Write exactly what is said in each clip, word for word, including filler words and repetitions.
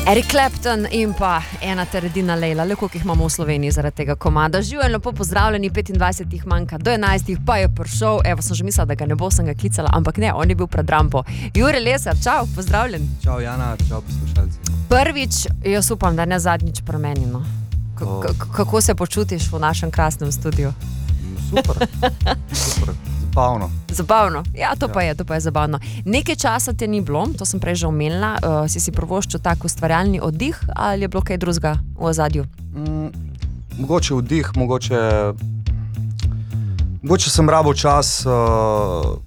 Eric Clapton in pa ena tredina Lejla, le koliko jih imamo v Sloveniji zaradi tega komada. Živijo in lepo pozdravljeni, petindvajset jih manjka, do enajstih pa je prišel, evo sem že mislila, da ga ne bo, sem ga klicala, ampak ne, on je bil pred rampo. Jure Lesar, čau, pozdravljen. Čau Jana, čau poslušalci. Prvič, jaz upam, da ne zadnjič premenjeno. Kako se počutiš v našem krasnem studiu? Super, super, zabavno. Zabavno, ja, to pa je, to pa je zabavno. Nekaj časa te ni bilo, to sem prej že omenila, uh, si si prvoščil tak ustvarjalni oddih ali je bilo kaj drugega v ozadju? Mm, mogoče vdih, mogoče, mogoče sem rabil čas, uh,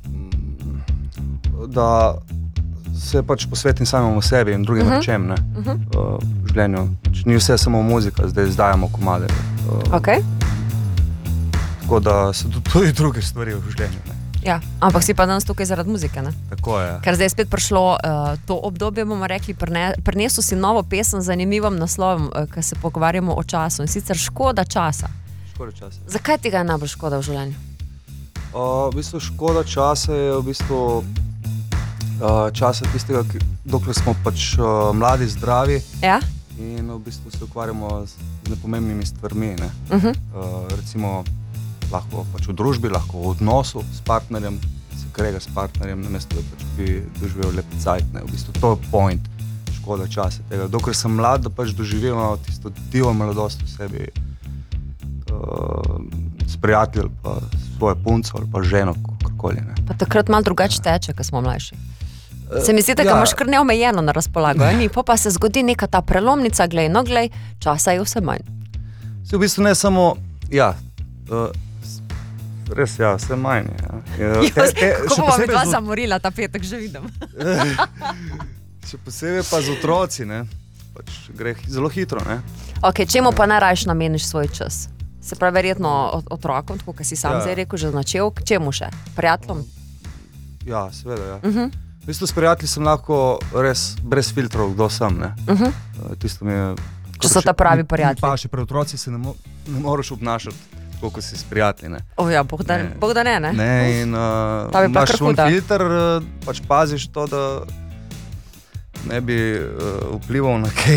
da se pač posvetim samemu sebi in drugim uh-huh. rečem, ne, uh-huh. uh, v življenju. Ni vse samo muzika, zdaj izdajamo komade. Uh, okay. Tako da so tudi druge stvari v življenju, ne. Ja, ampak si pa danes tukaj zaradi muzike, ne? Tako je. Ker zdaj je spet prišlo uh, to obdobje, bomo rekli, prne, prinesel si novo pesem z zanimivim naslovom, uh, ker se pogovarjamo o času, in sicer škoda časa. Škoda časa. Zakaj tega je najbolj škoda v življenju? Uh, v bistvu škoda časa je v bistvu uh, časa tistega, ki, dokler smo pač uh, mladi, zdravi, ja? In v bistvu se ukvarjamo z nepomembnimi stvarmi, ne? Uh-huh. Uh, recimo lahko pač v družbi, lahko v odnosu s partnerjem, se krega s partnerjem, namesto da pač bi doživel lep cajt, ne, v bistvu to je point, škoda časa tega. Dokler sem mlad, da pač doživimo tisto divo mladost v sebi, uh, s prijatelj, pa svojo punco ali pa ženo, kakorkoli, ne. Pa takrat malo drugače teče, ko smo mlajši. Se mi zdi, da ja. Imaš kar neomejeno na razpolago, ni, pa pa se zgodi neka ta prelomnica, glej, no glej, časa je vse manj. Se v bistvu ne samo, ja, uh, res, ja, vse manj. Ja. Jo, e, e, kako bomo mi dva z... zamorila ta petek, že vidim. Še posebej pa z otroci, ne, pač gre zelo hitro, ne. Ok, čemu pa najrajš nameniš svoj čas? Se pravi, verjetno otrokom, tako, kaj si sam ja. Zdaj rekel, že začel, k čemu še? Prijateljem? Ja, seveda, ja. Uh-huh. V bistvu s prijatelji sem lahko res brez filtrov, kdo sem, ne. Uh-huh. Tisto mi je... Če so ta pravi prijatelji. Pa še pri otroci se ne, mo- ne moraš obnašati, koliko si s prijatelji, ne. O ja, Bog da ne, Bog da ne, ne? Ne, in uh, imaš svoj filter, uh, pač paziš to, da ne bi uh, vplival na kaj.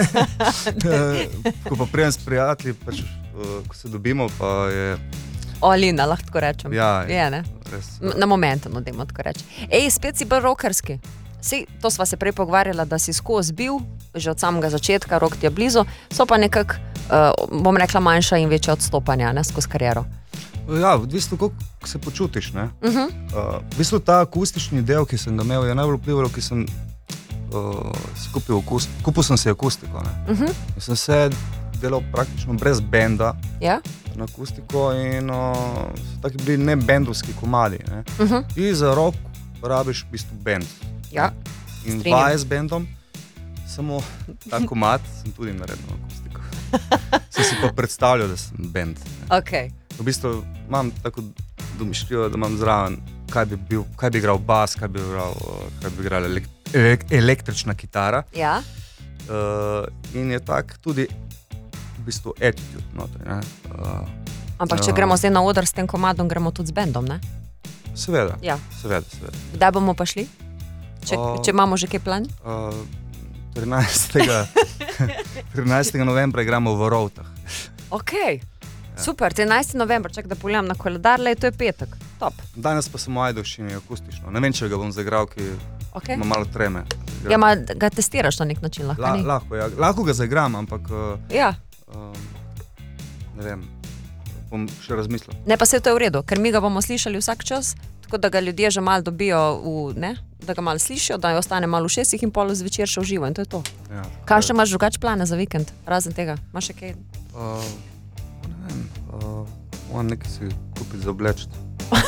Ko pa prijem s prijatelji, pač, uh, ko se dobimo, pa je... Olina, lahko tako rečem. Ja, je, ne? Res. Na momentu, no, dajmo tako reči. Ej, spet si bil rockerski. Sej, to sva se prej pogovarjala, da si skozi bil, že od samega začetka, rok ti je blizu, so pa nekako, uh, bom rekla, manjša in večja odstopanja, ne, skozi kariero. Ja, v bistvu, kako se počutiš, ne. Uh-huh. Uh, v bistvu ta akustični del, ki sem ga imel, je najbolj vplivalo, ki sem uh, skupil akust, kupil sem si akustiko, ne. Uh-huh. In sem se delal praktično brez benda ja? Na akustiko in uh, so taki bili ne bendovski komadi, ne. Uh-huh. In za rock rabiš v bistvu bend. Ja, in vaje z bendom, samo ta komad sem tudi naredil na akustiko. Sem si pa predstavljal, da sem bend. Okay. V bistvu imam tako domišljivo, da imam zraven, kaj bi, bil, kaj bi igral bas, kaj bi igral, kaj bi igral elek, elek, električna kitara. Ja. Uh, in je tak tudi v bistvu attitude notri, ne. Uh, Ampak če uh, gremo zdaj na oder s tem komadom, gremo tudi z bendom, ne? Seveda, ja. seveda, seveda. Kdaj bomo pa šli? Če, uh, če imamo že kaj plan? Uh, trinajstega novembra igramo v Rovtah. Ok, ja. Super, trinajstega novembra, čak da pogledam na koledar, lej, to je petek, top. Danes pa sem v Ajdovščini akustično, ne vem, če ga bom zaigral, ki okay. Ima malo treme. Ja, ma ga testiraš na nek način, lahko La, ni? Lahko, ja. Lahko ga zaigram, ampak uh, ja. uh, ne vem, bom še razmislil. Ne, pa se to je v redu, ker mi ga bomo slišali vsak čas, tako da ga ljudje že malo dobijo, v, ne? Da ga malo slišijo, da jo ostane malo v šestih in pol zvečer še uživo in to je to. Ja, kaj še imaš drugače plane za vikend, razen tega? Imaš še kaj? Uh, ne vem, uh, moram nekaj si kupiti za oblečiti.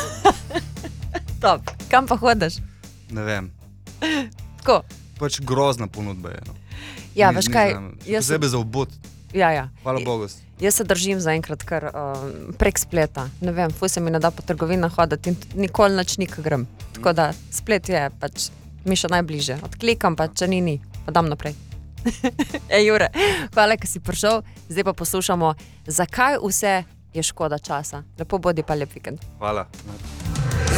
Top, kam pa hodiš? Ne vem. Tako? Pač grozna ponudba je. No. Ja, ni, veš kaj? Posebej se... za obut. Ja, ja. Hvala Bogu. Jaz se držim zaenkrat kar uh, prek spleta. Ne vem, fuj se mi ne da po trgovinah hoditi in nikoli nič nika grem. Tako da splet je pač mi še najbliže. Odklikam pa, če ni, ni. Pa dam naprej. Ej, Jure, hvala, ker si prišel. Zdaj pa poslušamo, zakaj vse je škoda časa. Lepo bodi pa lep vikend. Hvala.